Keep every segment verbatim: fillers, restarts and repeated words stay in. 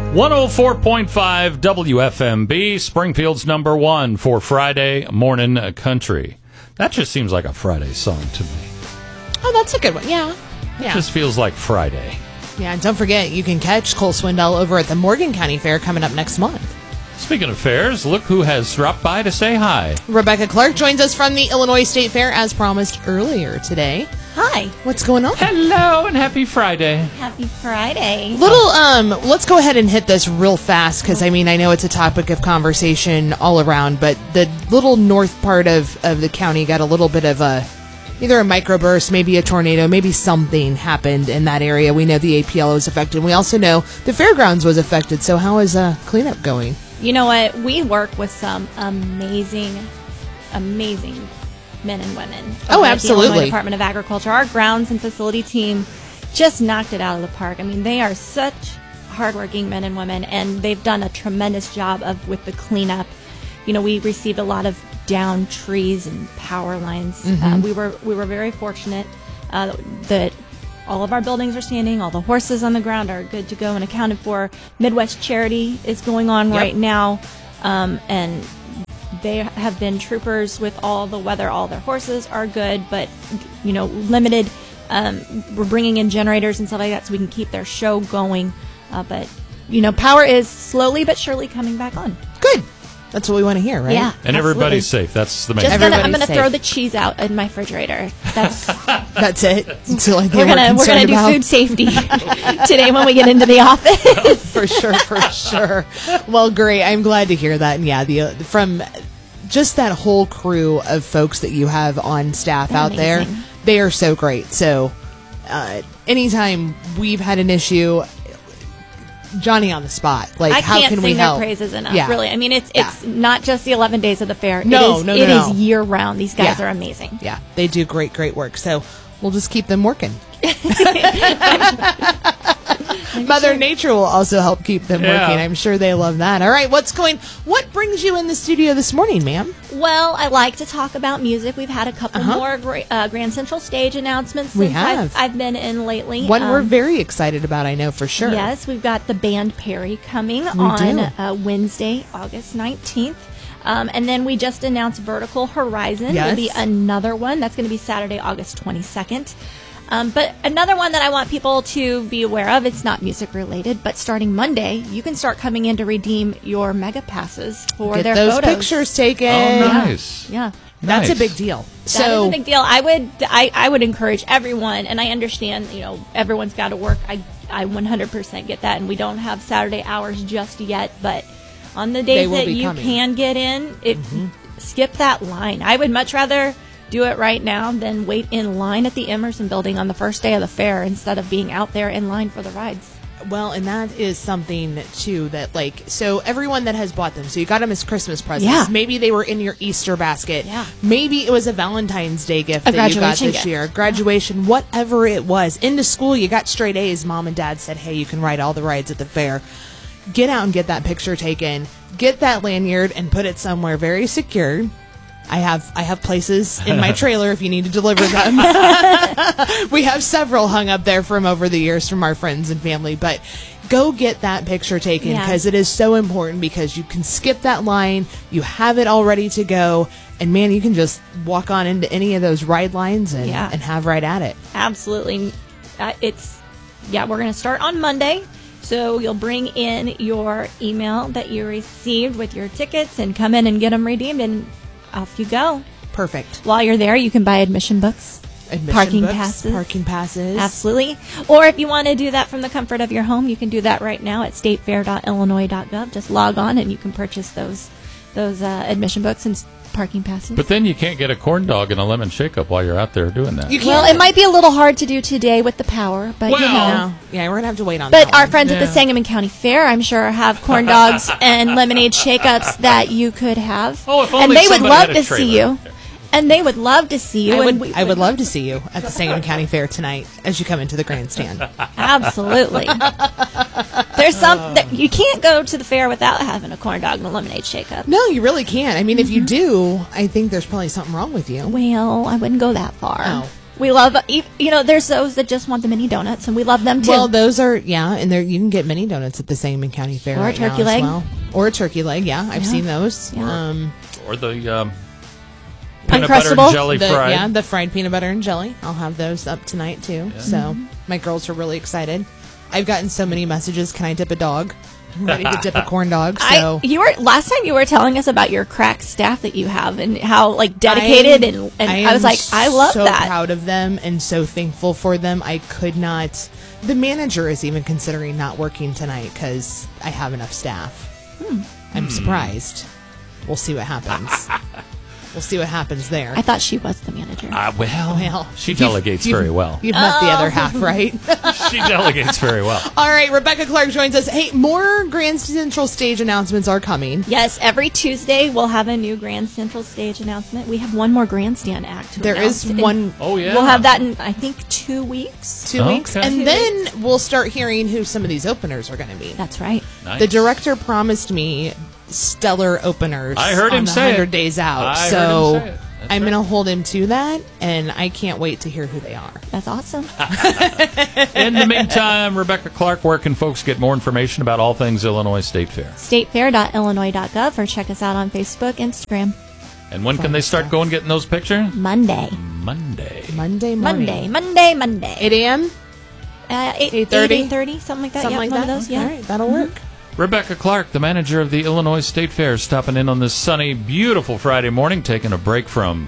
one oh four point five W F M B, Springfield's number one for Friday morning country. That just seems like a Friday song to me. Oh, that's a good one. Yeah. Yeah. It just feels like Friday. Yeah, and don't forget, you can catch Cole Swindell over at the Morgan County Fair coming up next month. Speaking of fairs, look who has dropped by to say hi. Rebecca Clark joins us from the Illinois State Fair as promised earlier today. Hi. What's going on? Hello and happy Friday. Happy Friday. Little, um, let's go ahead and hit this real fast because, I mean, I know it's a topic of conversation all around, but the little north part of, of the county got a little bit of a, either a microburst, maybe a tornado, maybe something happened in that area. We know the A P L was affected. We also know the fairgrounds was affected. So how is uh, cleanup going? You know what? We work with some amazing, amazing men and women. Oh, over at absolutely. The Illinois Department of Agriculture. Our grounds and facility team just knocked it out of the park. I mean, they are such hardworking men and women, and they've done a tremendous job of with the cleanup. You know, we received a lot of down trees and power lines. Mm-hmm. Um, we were we were very fortunate uh, that all of our buildings are standing. All the horses on the ground are good to go and accounted for. Midwest Charity is going on Yep. right now, um, and they have been troopers with all the weather. All their horses are good, but, you know, limited. Um, we're bringing in generators and stuff like that so we can keep their show going. Uh, but, you know, power is slowly but surely coming back on. Good. That's what we want to hear, right? Yeah. And absolutely. everybody's safe. That's the main Just thing. gonna, I'm Everybody's going to throw safe. the cheese out in my refrigerator. That's That's it. Until I think we're gonna we're concerned gonna do about. food safety today when we get into the office. For sure, for sure. Well, great. I'm glad to hear that. And yeah, the uh, from just that whole crew of folks that you have on staff They're out there, amazing. they are so great. So, uh, anytime we've had an issue, Johnny on the spot. Like, I how can't can sing we their help? praises enough. Yeah. Really, I mean, it's Yeah. it's not just the eleven days of the fair. No, it is, no, no, it no. is year round. These guys Yeah. are amazing. Yeah, they do great, great work. So we'll just keep them working. Mother Nature will also help keep them Yeah. working. I'm sure they love that. All right, what's going? What brings you in the studio this morning, ma'am? Well, I like to talk about music. We've had a couple Uh-huh. more gra- uh, Grand Central Stage announcements We since have. I've, I've been in lately. One we're Um, very excited about, I know for sure. Yes, we've got the band Perry coming We on do. uh, Wednesday, August nineteenth. Um, and then we just announced Vertical Horizon Yes. will be another one. That's going to be Saturday, August twenty-second. Um, but another one that I want people to be aware of, it's not music related, but starting Monday, you can start coming in to redeem your mega passes for Get their those photos. pictures taken. Oh, nice. Yeah. That's Nice. a big deal. That So is a big deal. I would, I, I would encourage everyone, and I understand, you know, everyone's got to work. I, I one hundred percent get that, and we don't have Saturday hours just yet. But on the They days will that be you coming. can get in, it skip that line. I would much rather do it right now than wait in line at the Emerson Building on the first day of the fair instead of being out there in line for the rides. well, and that is something too that like so everyone that has bought them, so you got them as Christmas presents. Yeah. Maybe they were in your Easter basket. Yeah. Maybe it was a Valentine's Day gift A that you got graduation this gift. year. Graduation, whatever it was. Into school, you got straight A's. Mom and dad said, "Hey, you can ride all the rides at the fair." Get out and get that picture taken. Get that lanyard and put it somewhere very secure. I have I have places in my trailer if you need to deliver them. We have several hung up there from over the years from our friends and family, but go get that picture taken Yeah. because it is so important because you can skip that line, you have it all ready to go, and man, you can just walk on into any of those ride lines and, Yeah. and have right at it. Absolutely. Uh, it's, yeah, we're going to start on Monday. So you'll bring in your email that you received with your tickets and come in and get them redeemed, and off you go. Perfect. While you're there, you can buy admission books, Admission parking books, passes. Parking passes. Absolutely. Or if you want to do that from the comfort of your home, you can do that right now at state fair dot illinois dot gov. Just log on and you can purchase those those uh, admission books and s- parking passes. But then you can't get a corn dog and a lemon shake-up while you're out there doing that. You well, can't- it might be a little hard to do today with the power, but you Well- know. No. Yeah, we're going to have to wait on But that our one. friends at Yeah. the Sangamon County Fair, I'm sure, have corn dogs and lemonade shake-ups that you could have. Oh, if and only they would somebody love had a to see trailer. you. And they would love to see you. I and would, we I would love to see you at the Sangamon County Fair tonight as you come into the grandstand. Absolutely. There's some that you can't go to the fair without having a corn dog and a lemonade shake-up. No, you really can't. I mean, if you do, I think there's probably something wrong with you. Well, I wouldn't go that far. Oh. We love, you know, there's those that just want the mini donuts, and we love them too. Well, those are, yeah, and there you can get mini donuts at the Sangamon County Fair Or a right turkey now leg. as well. Or a turkey leg, yeah. I've Yeah. seen those. Yeah. Um, Or the um, peanut butter Uncrustable. and jelly the, fried. Yeah, the fried peanut butter and jelly. I'll have those up tonight, too. So Mm-hmm. my girls are really excited. I've gotten so many messages, can I dip a dog? I'm ready to dip a corn dog, so... I, you were last time you were telling us about your crack staff that you have and how like dedicated I and, am- and I, I, was am like I love so that. proud of them and so thankful for them. I could not. The manager is even considering not working tonight because I have enough staff. Hmm. I'm surprised. We'll see what happens. We'll see what happens there. I thought she was the manager. Ah, well, well, she you've- delegates you've- very well. You've met the Oh. other half, right? She delegates very well. All right, Rebecca Clark joins us. Hey, more Grand Central Stage announcements are coming. Yes, every Tuesday we'll have a new Grand Central Stage announcement. We have one more grandstand act. to There announce, is and one Oh, yeah. We'll have that in I think two weeks. two Okay. weeks, and Two then we'll start hearing who some of these openers are going to be. That's right. Nice. The director promised me stellar openers. I heard on him the say it. one hundred Days Out. I heard so him say it. That's I'm right. going to hold him to that, and I can't wait to hear who they are. That's awesome. In the meantime, Rebecca Clark, where can folks get more information about all things Illinois State Fair? statefair dot illinois dot gov or check us out on Facebook, Instagram. And when can they start going getting those pictures? Monday. Monday. Monday morning. Monday. Monday. Monday. eight a.m.? Uh, eight, eight thirty? eight thirty, something like that. Something Yep, like one that? of those, yeah. All right, that'll work. Rebecca Clark, the manager of the Illinois State Fair, stopping in on this sunny, beautiful Friday morning, taking a break from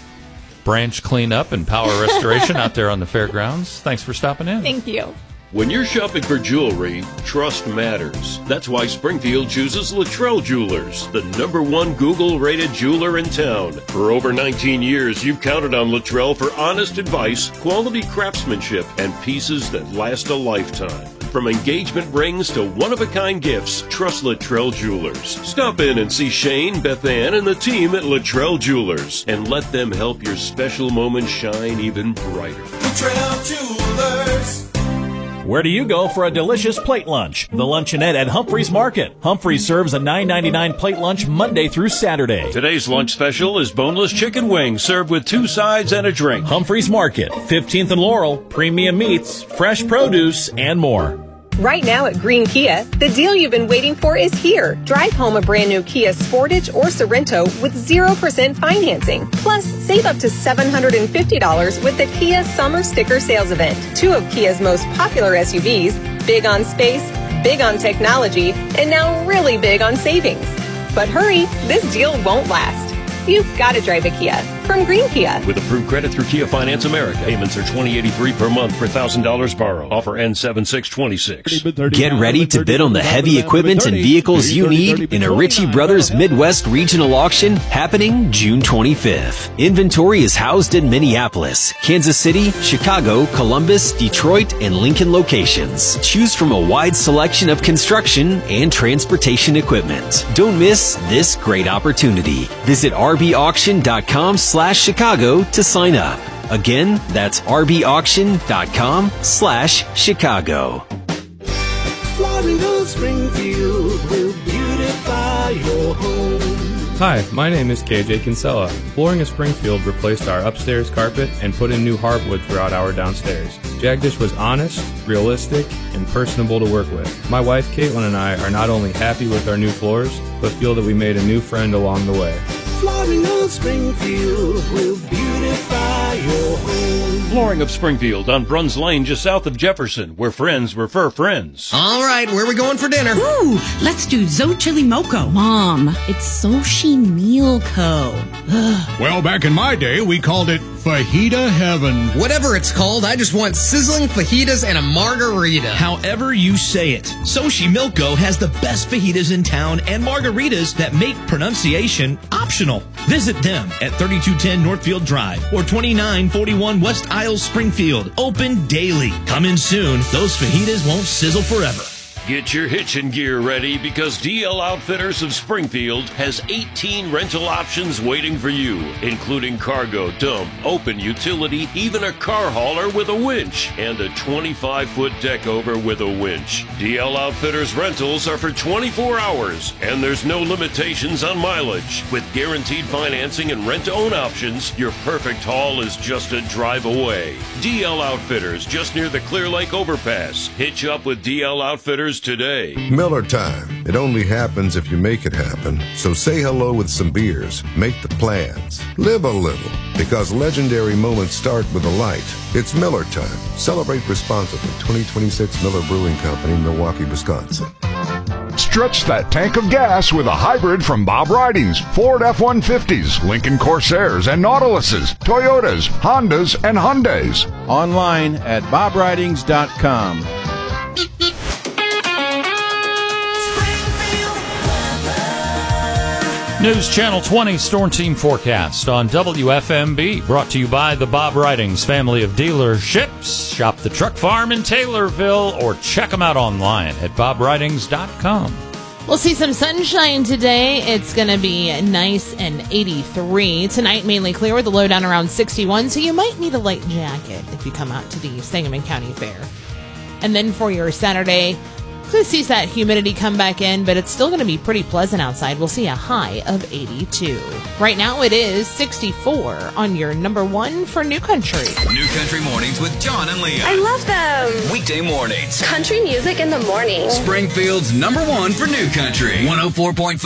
branch cleanup and power restoration out there on the fairgrounds. Thanks for stopping in. Thank you. When you're shopping for jewelry, trust matters. That's why Springfield chooses Luttrell Jewelers, the number one Google-rated jeweler in town. For over nineteen years, you've counted on Luttrell for honest advice, quality craftsmanship, and pieces that last a lifetime. From engagement rings to one-of-a-kind gifts, trust Luttrell Jewelers. Stop in and see Shane, Beth Ann, and the team at Luttrell Jewelers, and let them help your special moment shine even brighter. Luttrell Jewelers. Where do you go for a delicious plate lunch? The Luncheonette at Humphreys Market. Humphreys serves a nine ninety-nine plate lunch Monday through Saturday. Today's lunch special is boneless chicken wings served with two sides and a drink. Humphreys Market, fifteenth and Laurel, premium meats, fresh produce, and more. Right now at Green Kia, the deal you've been waiting for is here. Drive home a brand new Kia Sportage or Sorrento with zero percent financing. Plus, save up to seven hundred fifty dollars with the Kia Summer Sticker Sales Event. Two of Kia's most popular S U Vs, big on space, big on technology, and now really big on savings. But hurry, this deal won't last. You've got to drive a Kia from Green Kia. With approved credit through Kia Finance America. Payments are twenty dollars and eighty-three cents per month for one thousand dollars borrow. Offer ends seven six twenty-six. Get ready to bid on the heavy equipment and vehicles you need in a Ritchie Brothers Midwest Regional Auction happening June twenty-fifth. Inventory is housed in Minneapolis, Kansas City, Chicago, Columbus, Detroit, and Lincoln locations. Choose from a wide selection of construction and transportation equipment. Don't miss this great opportunity. Visit r b auction dot com slash Chicago to sign up. Again, that's r b auction dot com slash Chicago. Flooring of Springfield will beautify your home. Hi, my name is K J Kinsella. Flooring of Springfield replaced our upstairs carpet and put in new hardwood throughout our downstairs. Jagdish was honest, realistic, and personable to work with. My wife Caitlin and I are not only happy with our new floors, but feel that we made a new friend along the way. Flooring of Springfield will beautify your home. Flooring of Springfield on Bruns Lane, just south of Jefferson, where friends refer friends. All right, where are we going for dinner? Ooh, let's do Zo Chili Moco. Mom, it's Soshi Meal Co. Ugh. Well, back in my day, we called it Fajita Heaven. Whatever it's called, I just want sizzling fajitas and a margarita. However you say it, Soshi Milko has the best fajitas in town and margaritas that make pronunciation optional. Visit them at thirty-two ten Northfield Drive or twenty-nine forty-one West Isles, Springfield. Open daily. Come in soon. Those fajitas won't sizzle forever. Get your hitching gear ready because D L Outfitters of Springfield has eighteen rental options waiting for you, including cargo, dump, open utility, even a car hauler with a winch, and a twenty-five foot deck over with a winch. D L Outfitters rentals are for twenty-four hours, and there's no limitations on mileage. With guaranteed financing and rent-to-own options, your perfect haul is just a drive away. D L Outfitters, just near the Clear Lake Overpass. Hitch up with D L Outfitters today. Miller time. It only happens if you make it happen. So say hello with some beers. Make the plans. Live a little. Because legendary moments start with a light. It's Miller time. Celebrate responsibly. twenty twenty-six Miller Brewing Company, Milwaukee, Wisconsin. Stretch that tank of gas with a hybrid from Bob Ridings. Ford F one fifties, Lincoln Corsairs and Nautiluses, Toyotas, Hondas, and Hyundais. Online at bob ridings dot com. News Channel twenty Storm Team Forecast on W F M B. Brought to you by the Bob Ridings family of dealerships. Shop the truck farm in Taylorville or check them out online at bob ridings dot com. We'll see some sunshine today. It's going to be nice and eighty-three. Tonight, mainly clear with a low down around sixty-one, so you might need a light jacket if you come out to the Sangamon County Fair. And then for your Saturday, we'll see that humidity come back in, but it's still going to be pretty pleasant outside. We'll see a high of eighty-two. Right now it is sixty-four on your number one for New Country. New Country Mornings with John and Leah. I love them. Weekday mornings. Country music in the morning. Springfield's number one for New Country. one oh four point five